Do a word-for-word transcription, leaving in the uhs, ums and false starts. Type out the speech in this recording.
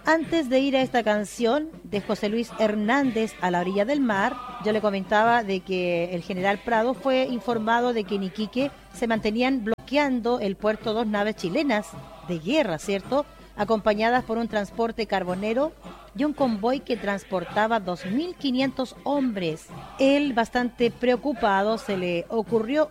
Antes de ir a esta canción de José Luis Hernández, A la orilla del mar, yo le comentaba de que el general Prado fue informado de que en Iquique se mantenían bloqueando el puerto dos naves chilenas de guerra, ¿cierto?, acompañadas por un transporte carbonero y un convoy que transportaba dos mil quinientos hombres. Él, bastante preocupado, se le ocurrió